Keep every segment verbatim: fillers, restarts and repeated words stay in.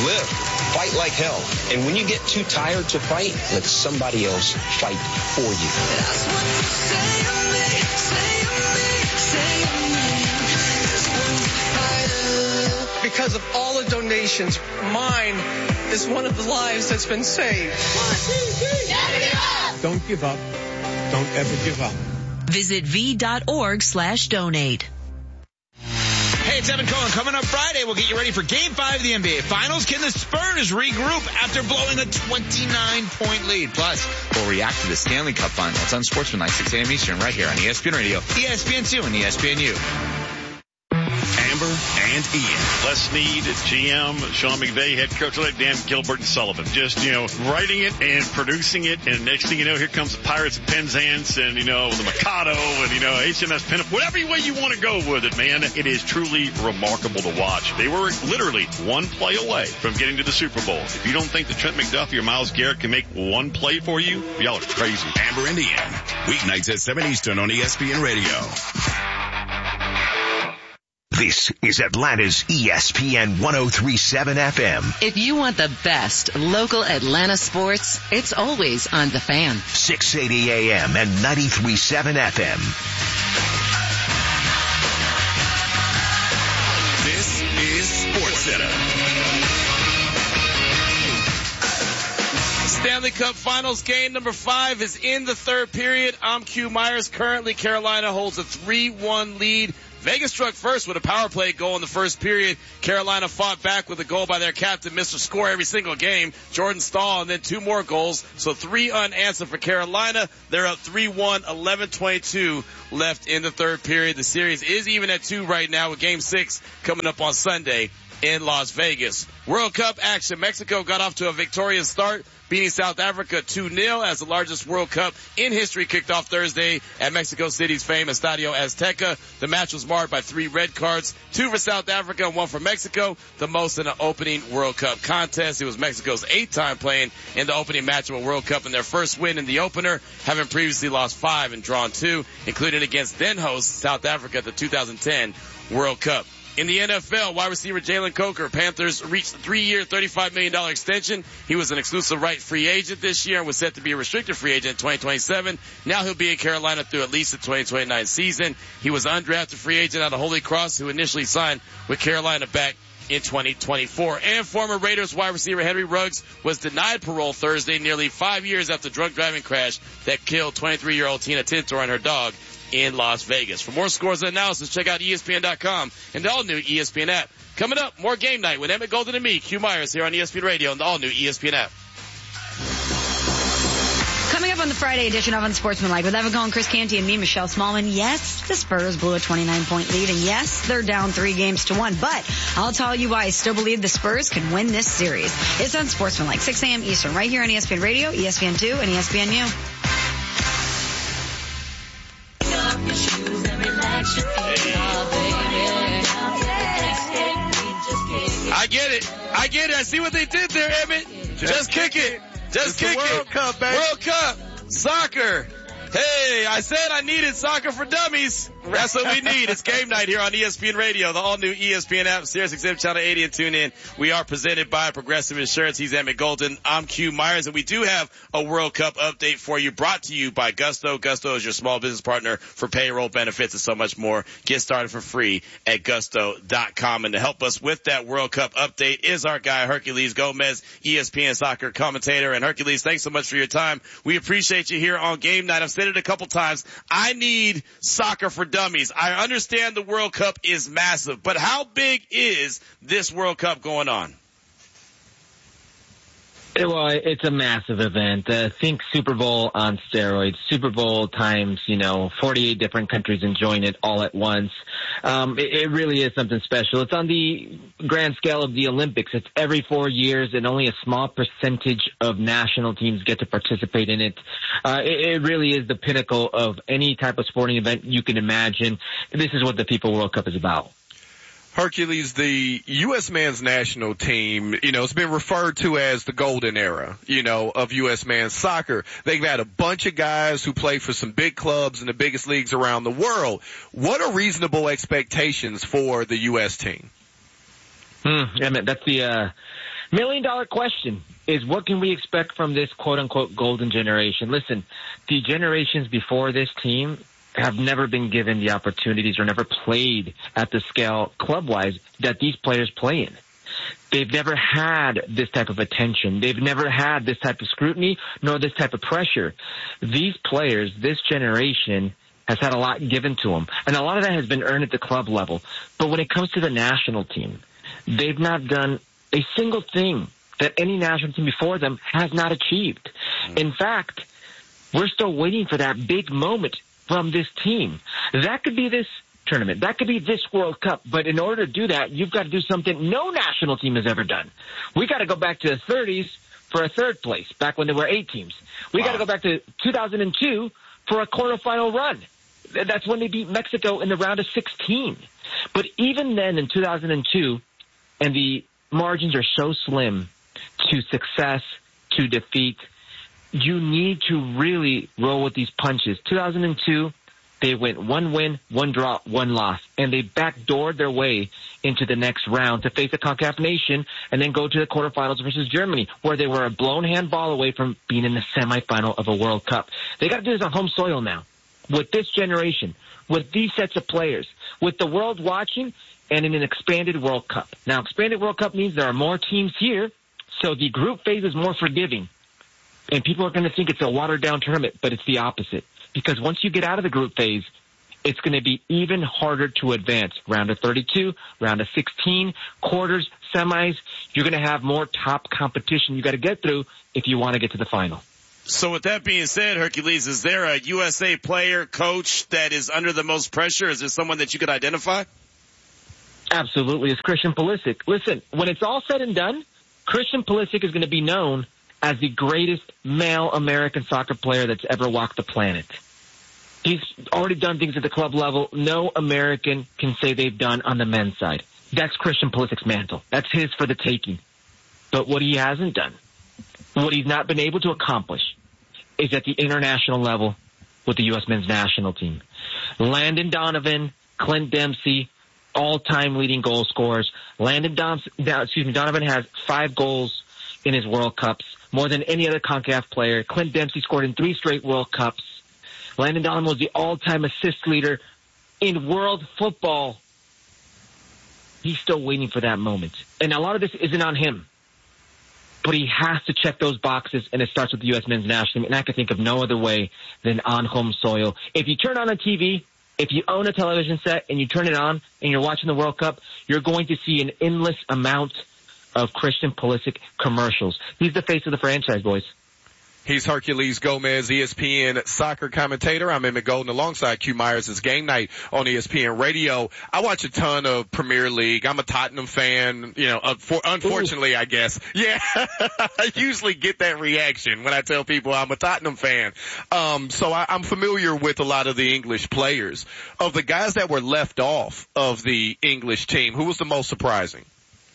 live. Fight like hell. And when you get too tired to fight, let somebody else fight for you. That's what you say to me, say to me, say to me. This one's fighter. Because of all the donations, mine is one of the lives that's been saved. One, two, three. Never give up. Don't give up. Don't ever give up. Visit v.org slash donate. Hey, it's Evan Cohen. Coming up Friday, we'll get you ready for Game five of the N B A Finals. Can the Spurs regroup after blowing a twenty-nine point lead? Plus, we'll react to the Stanley Cup Final. It's on Sportsmanlike, six a.m. Eastern, right here on E S P N Radio, E S P N two, and E S P N U. Amber and Ian. Les Snead, G M, Sean McVay, head coach, like Dan Gilbert and Sullivan. Just, you know, writing it and producing it, and next thing you know, here comes the Pirates of Penzance and, you know, the Mikado and, you know, H M S Pin, whatever way you want to go with it, man. It is truly remarkable to watch. They were literally one play away from getting to the Super Bowl. If you don't think that Trent McDuffie or Myles Garrett can make one play for you, y'all are crazy. Amber and Ian, weeknights at seven Eastern on E S P N Radio. This is Atlanta's E S P N one oh three point seven F M. If you want the best local Atlanta sports, it's always on The Fan. six eighty A M and ninety-three point seven F M. This is SportsCenter. Stanley Cup Finals game number five is in the third period. I'm Q Myers. Currently, Carolina holds a three one lead. Vegas struck first with a power play goal in the first period. Carolina fought back with a goal by their captain, Mister Score every single game, Jordan Stahl, and then two more goals. So three unanswered for Carolina. They're up three one, eleven twenty-two left in the third period. The series is even at two right now with game six coming up on Sunday in Las Vegas. World Cup action. Mexico got off to a victorious start, beating South Africa two nil as the largest World Cup in history kicked off Thursday at Mexico City's famous Estadio Azteca. The match was marred by three red cards, two for South Africa and one for Mexico, the most in an opening World Cup contest. It was Mexico's eighth time playing in the opening match of a World Cup and their first win in the opener, having previously lost five and drawn two, including against then host South Africa at the two thousand ten World Cup. In the N F L, wide receiver Jalen Coker, Panthers reached a three-year, thirty-five million dollars extension. He was an exclusive right free agent this year and was set to be a restricted free agent in twenty twenty-seven. Now he'll be in Carolina through at least the twenty twenty-nine season. He was an undrafted free agent out of Holy Cross who initially signed with Carolina back in twenty twenty-four. And former Raiders wide receiver Henry Ruggs was denied parole Thursday, nearly five years after the drunk driving crash that killed twenty-three-year-old Tina Tintor and her dog in Las Vegas. For more scores and analysis, check out E S P N dot com and the all-new E S P N app. Coming up, more Game Night with Emmett Golden and me, Q Myers, here on E S P N Radio and the all-new E S P N app. Coming up on the Friday edition of Unsportsmanlike with Evan Cohen, Chris Canty, and me, Michelle Smallman. Yes, the Spurs blew a twenty-nine point lead, and yes, they're down three games to one. But I'll tell you why I still believe the Spurs can win this series. It's Unsportsmanlike, six a.m. Eastern, right here on E S P N Radio, E S P N two, and E S P N U. I get it. I get it. I see what they did there, Emmett. Just, Just kick it. Just it's kick the World it. Cup, baby. World Cup. Soccer. Hey, I said I needed soccer for dummies. That's what we need. It's Game Night here on E S P N Radio, the all-new E S P N app, Sirius X M Channel eighty, and tune in. We are presented by Progressive Insurance. He's Emmett Golden. I'm Q Myers, and we do have a World Cup update for you, brought to you by Gusto. Gusto is your small business partner for payroll benefits and so much more. Get started for free at gusto dot com. And to help us with that World Cup update is our guy, Hercules Gomez, E S P N soccer commentator. And Hercules, thanks so much for your time. We appreciate you here on Game Night. I've said it a couple times. I need soccer for dummies. I understand the World Cup is massive, but how big is this World Cup going on? Well, it's a massive event. Uh, think Super Bowl on steroids. Super Bowl times, you know, forty-eight different countries enjoying it all at once. Um, it, it really is something special. It's on the grand scale of the Olympics. It's every four years, and only a small percentage of national teams get to participate in it. Uh, it, it really is the pinnacle of any type of sporting event you can imagine. This is what the FIFA World Cup is about. Hercules, the U S men's national team, you know, it's been referred to as the golden era, you know, of U S men's soccer. They've had a bunch of guys who play for some big clubs in the biggest leagues around the world. What are reasonable expectations for the U S team? Hmm, I mean, that's the, uh, Million dollar question is, what can we expect from this quote-unquote golden generation? Listen, the generations before this team have never been given the opportunities or never played at the scale club-wise that these players play in. They've never had this type of attention. They've never had this type of scrutiny, nor this type of pressure. These players, this generation, has had a lot given to them. And a lot of that has been earned at the club level. But when it comes to the national team, they've not done a single thing that any national team before them has not achieved. In fact, we're still waiting for that big moment from this team. That could be this tournament. That could be this World Cup. But in order to do that, you've got to do something no national team has ever done. We got to go back to the thirties for a third place, back when there were eight teams. We wow. got to go back to two thousand two for a quarterfinal run. That's when they beat Mexico in the round of sixteen. But even then, in two thousand two, and the margins are so slim to success, to defeat, you need to really roll with these punches. two thousand two, they went one win, one draw, one loss, and they backdoored their way into the next round to face a CONCACAF nation and then go to the quarterfinals versus Germany, where they were a blown handball away from being in the semifinal of a World Cup. They got to do this on home soil now, with this generation, with these sets of players, with the world watching, and in an expanded World Cup. Now, expanded World Cup means there are more teams here, so the group phase is more forgiving. And people are going to think it's a watered-down tournament, but it's the opposite. Because once you get out of the group phase, it's going to be even harder to advance. Round of thirty-two, round of sixteen, quarters, semis. You're going to have more top competition you got to get through if you want to get to the final. So with that being said, Hercules, is there a U S A player, coach that is under the most pressure? Is there someone that you could identify? Absolutely. It's Christian Pulisic. Listen, when it's all said and done, Christian Pulisic is going to be known as the greatest male American soccer player that's ever walked the planet. He's already done things at the club level no American can say they've done on the men's side. That's Christian Pulisic's mantle. That's his for the taking. But what he hasn't done, what he's not been able to accomplish, is at the international level with the U S men's national team. Landon Donovan, Clint Dempsey, all-time leading goal scorers. Landon Don- excuse me, Donovan has five goals in his World Cups, more than any other CONCACAF player. Clint Dempsey scored in three straight World Cups. Landon Donovan was the all-time assist leader in world football. He's still waiting for that moment. And a lot of this isn't on him. But he has to check those boxes, and it starts with the U S men's national team. And I can think of no other way than on home soil. If you turn on a T V, if you own a television set and you turn it on and you're watching the World Cup, you're going to see an endless amount of Christian Pulisic commercials. He's the face of the franchise, boys. He's Hercules Gomez, E S P N soccer commentator. I'm Emmett Golden alongside Q Myers. It's Game Night on E S P N Radio. I watch a ton of Premier League. I'm a Tottenham fan, you know, unfortunately, Ooh. I guess. Yeah, I usually get that reaction when I tell people I'm a Tottenham fan. Um, so I, I'm familiar with a lot of the English players. Of the guys that were left off of the English team, who was the most surprising?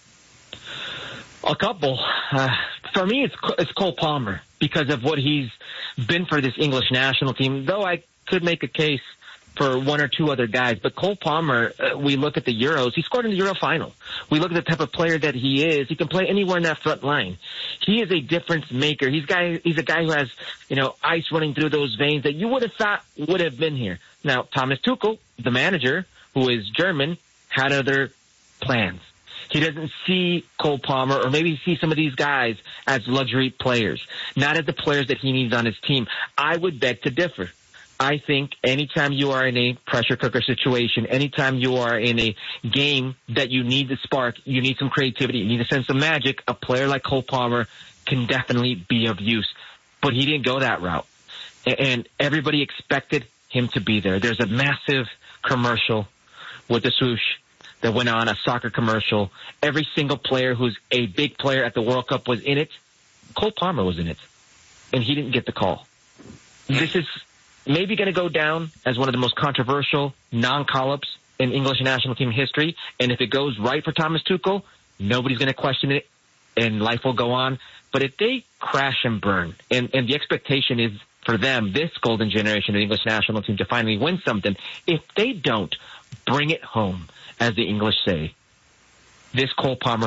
A couple. Uh, for me, it's it's Cole Palmer because of what he's been for this English national team, though I could make a case for one or two other guys. But Cole Palmer, uh, we look at the Euros. He scored in the Euro final. We look at the type of player that he is. He can play anywhere in that front line. He is a difference maker. He's guy. He's a guy who has, you know, ice running through those veins that you would have thought would have been here. Now, Thomas Tuchel, the manager, who is German, had other plans. He doesn't see Cole Palmer, or maybe see some of these guys as luxury players, not as the players that he needs on his team. I would beg to differ. I think anytime you are in a pressure cooker situation, anytime you are in a game that you need the spark, you need some creativity, you need a sense of magic, a player like Cole Palmer can definitely be of use. But he didn't go that route. And everybody expected him to be there. There's a massive commercial with the swoosh that went on, a soccer commercial. Every single player who's a big player at the World Cup was in it. Cole Palmer was in it, and he didn't get the call. This is maybe going to go down as one of the most controversial non-call-ups in English national team history, and if it goes right for Thomas Tuchel, nobody's going to question it, and life will go on. But if they crash and burn, and, and the expectation is for them, this golden generation of the English national team, to finally win something, if they don't, bring it home, as the English say, this Cole Palmer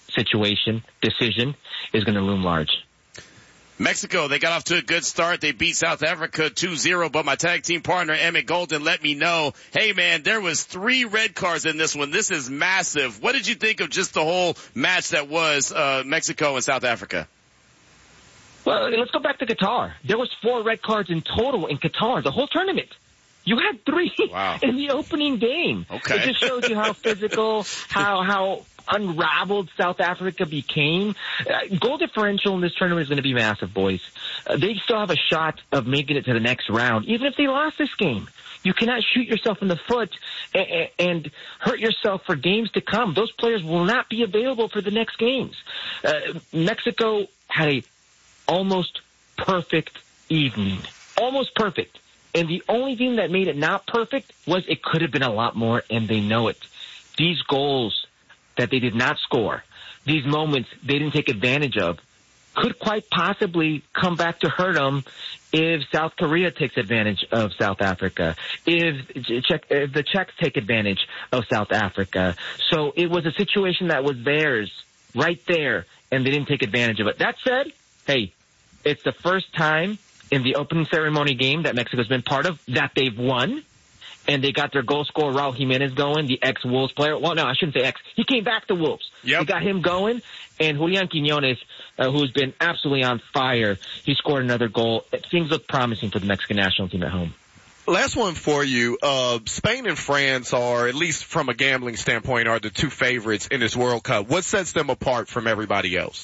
situation, decision is going to loom large. Mexico, they got off to a good start. They beat South Africa two zero, but my tag team partner, Emmett Golden, let me know, hey man, there was three red cards in this one. This is massive. What did you think of just the whole match that was uh Mexico and South Africa? Well, let's go back to Qatar. There was four red cards in total in Qatar, the whole tournament. You had three wow. in the opening game. Okay. It just shows you how physical, how how unraveled South Africa became. Uh, goal differential in this tournament is going to be massive, boys. Uh, they still have a shot of making it to the next round, even if they lost this game. You cannot shoot yourself in the foot and, and hurt yourself for games to come. Those players will not be available for the next games. Uh, Mexico had a almost perfect evening. Almost perfect. And the only thing that made it not perfect was it could have been a lot more, and they know it. These goals that they did not score, these moments they didn't take advantage of, could quite possibly come back to hurt them if South Korea takes advantage of South Africa, if, Czech, if the Czechs take advantage of South Africa. So it was a situation that was theirs right there, and they didn't take advantage of it. That said, hey, it's the first time in the opening ceremony game that Mexico's been part of that they've won, and they got their goal scorer, Raul Jimenez, going, the ex-Wolves player. Well, no, I shouldn't say ex. He came back to Wolves. Yep. They got him going, and Julian Quiñones, uh, who's been absolutely on fire, he scored another goal. Things look promising for the Mexican national team at home. Last one for you. Uh, Spain and France are, at least from a gambling standpoint, are the two favorites in this World Cup. What sets them apart from everybody else?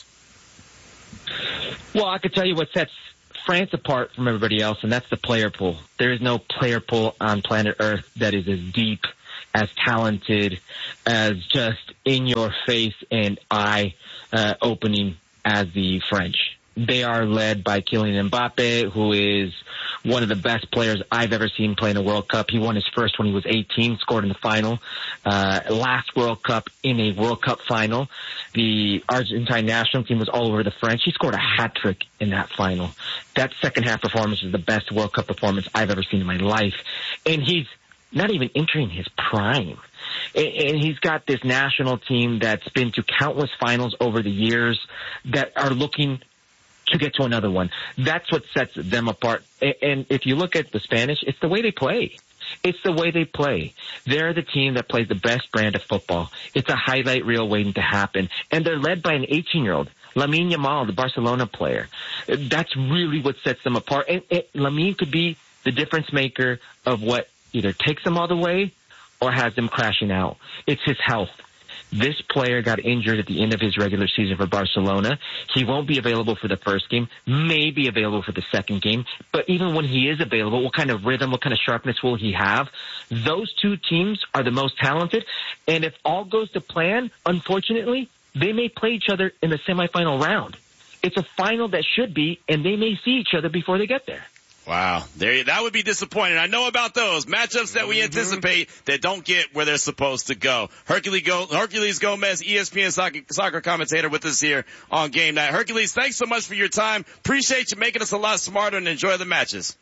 Well, I could tell you what sets France apart from everybody else, and that's the player pool. There is no player pool on planet Earth that is as deep, as talented, as just in your face and eye uh, opening as the French. They are led by Kylian Mbappe, who is one of the best players I've ever seen play in a World Cup. He won his first when he was eighteen, scored in the final. Uh, last World Cup in a World Cup final. The Argentine national team was all over the French. He scored a hat trick in that final. That second half performance is the best World Cup performance I've ever seen in my life. And he's not even entering his prime. And he's got this national team that's been to countless finals over the years that are looking to get to another one. That's what sets them apart. And if you look at the Spanish, it's the way they play. It's the way they play. They're the team that plays the best brand of football. It's a highlight reel waiting to happen. And they're led by an eighteen-year-old, Lamine Yamal, the Barcelona player. That's really what sets them apart. And it, Lamine could be the difference maker of what either takes them all the way or has them crashing out. It's his health. This player got injured at the end of his regular season for Barcelona. He won't be available for the first game, may be available for the second game. But even when he is available, what kind of rhythm, what kind of sharpness will he have? Those two teams are the most talented. And if all goes to plan, unfortunately, they may play each other in the semifinal round. It's a final that should be, and they may see each other before they get there. Wow, there that would be disappointing. I know about those matchups that we anticipate that don't get where they're supposed to go. Hercules, Go- Hercules Gomez, E S P N soccer, soccer commentator, with us here on Game Night. Hercules, thanks so much for your time. Appreciate you making us a lot smarter and enjoy the matches.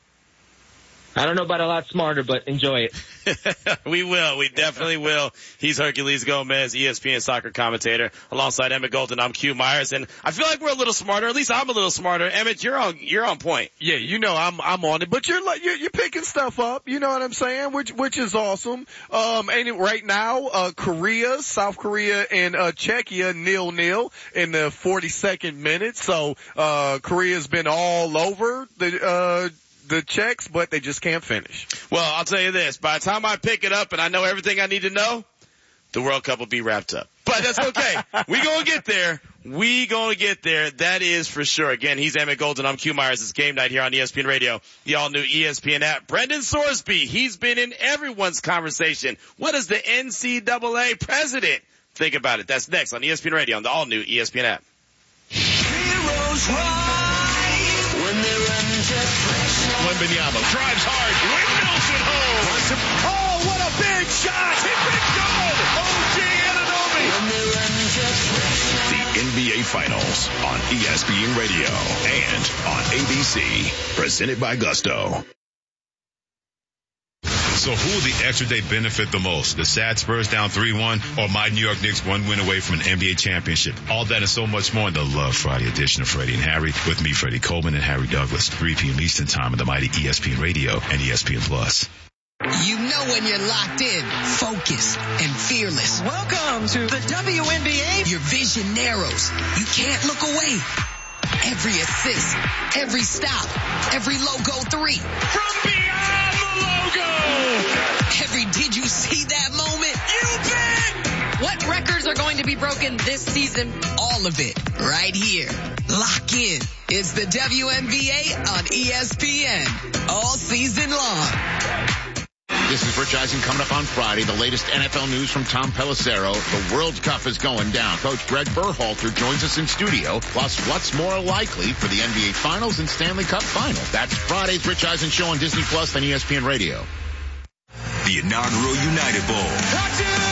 I don't know about a lot smarter, but enjoy it. We will. We definitely will. He's Hercules Gomez, E S P N soccer commentator, alongside Emmett Golden. I'm Q Myers, and I feel like we're a little smarter. At least I'm a little smarter. Emmett, you're on. You're on point. Yeah, you know I'm I'm on it, but you're like you're, you're picking stuff up. You know what I'm saying? Which which is awesome. Um, and right now, uh, Korea, South Korea, and uh, Czechia nil nil in the forty-second minute. So uh, Korea's been all over the. Uh, the Czechs, but they just can't finish. Well, I'll tell you this. By the time I pick it up and I know everything I need to know, the World Cup will be wrapped up. But that's okay. We gonna get there. We gonna get there. That is for sure. Again, he's Emmett Golden. I'm Q Myers. It's Game Night here on E S P N Radio, the all-new E S P N app. Brendan Sorsby, he's been in everyone's conversation. What does the N C double A president think about it? That's next on E S P N Radio on the all-new E S P N app. Heroes rise when they're under pressure. Wembanyama drives hard, windmills it home. Oh, what a big shot! He picked good! O G Anunoby! When they're under pressure. The N B A Finals on E S P N Radio and on A B C. Presented by Gusto. So who will the extra day benefit the most? The sad Spurs down three one or my New York Knicks one win away from an N B A championship? All that and so much more in the Love Friday edition of Freddie and Harry with me, Freddie Coleman, and Harry Douglas, three p.m. Eastern Time on the mighty E S P N Radio and E S P N Plus. You know when you're locked in, focused, and fearless. Welcome to the W N B A. Your vision narrows. You can't look away. Every assist, every stop, every logo three. From beyond the logo. Every did you see that moment? You bet. What records are going to be broken this season? All of it right here. Lock in. It's the W N B A on E S P N all season long. This is Rich Eisen coming up on Friday. The latest N F L news from Tom Pelissero. The World Cup is going down. Coach Greg Berhalter joins us in studio. Plus, what's more likely for the N B A Finals and Stanley Cup Final? That's Friday's Rich Eisen Show on Disney Plus and E S P N Radio. The inaugural United Bowl.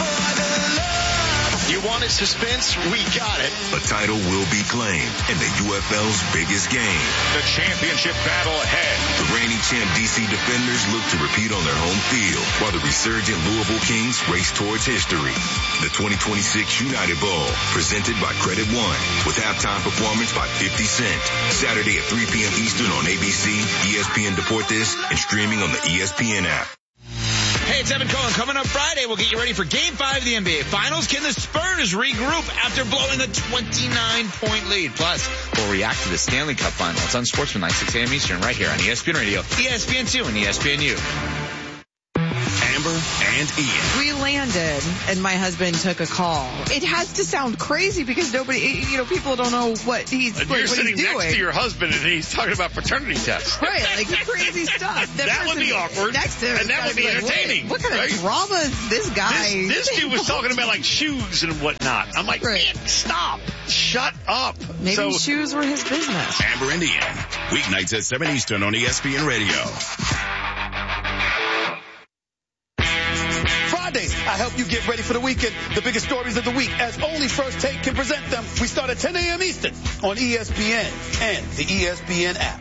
You wanted suspense? We got it. A title will be claimed in the U F L's biggest game. The championship battle ahead. The reigning champ D C Defenders look to repeat on their home field, while the resurgent Louisville Kings race towards history. The twenty twenty-six United Bowl, presented by Credit One, with halftime performance by fifty Cent. Saturday at three p.m. Eastern on A B C, E S P N Deportes, and streaming on the E S P N app. Hey, it's Evan Cohen. Coming up Friday, we'll get you ready for Game five of the N B A Finals. Can the Spurs regroup after blowing a twenty-nine point lead? Plus, we'll react to the Stanley Cup Final. It's on Sportsman, six a.m. Eastern, right here on E S P N Radio, E S P N two, and E S P N U. Amber and Ian. We landed, and my husband took a call. It has to sound crazy because nobody, you know, people don't know what he's, and like, you're what sitting he's doing. next to your husband, and he's talking about paternity tests. Right, like crazy stuff. The that would be awkward, next to him and that would be like, entertaining. What kind right? of drama is this guy? This, this dude was talking about like shoes and whatnot. I'm like, right. Man, stop, shut up. Maybe so, shoes were his business. Amber and Ian, weeknights at seven Eastern on E S P N Radio. Fridays, I help you get ready for the weekend. The biggest stories of the week, as only First Take can present them. We start at ten a.m. Eastern on E S P N and the E S P N app.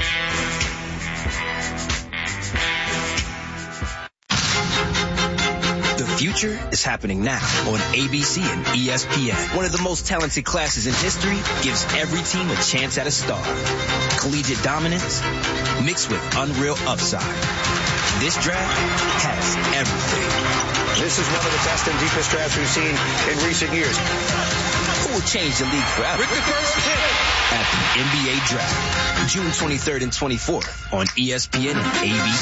The future is happening now on A B C and E S P N. One of the most talented classes in history gives every team a chance at a star. Collegiate dominance mixed with unreal upside. This draft has everything. This is one of the best and deepest drafts we've seen in recent years. Who will change the league forever? Rick the first pick at the N B A Draft, June twenty-third and twenty-fourth on E S P N and A B C.